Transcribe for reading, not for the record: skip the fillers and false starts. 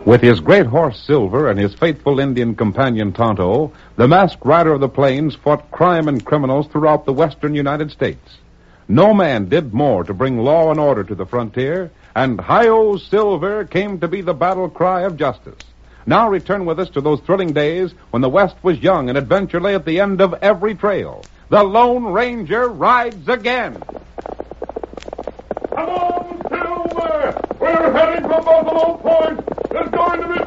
With his great horse Silver and his faithful Indian companion Tonto, the masked rider of the plains fought crime and criminals throughout the western United States. No man did more to bring law and order to the frontier, and Hi-Yo Silver came to be the battle cry of justice. Now return with us to those thrilling days when the West was young and adventure lay at the end of every trail. The Lone Ranger rides again. Come on, Silver! We're heading for Buffalo Point. There's going to be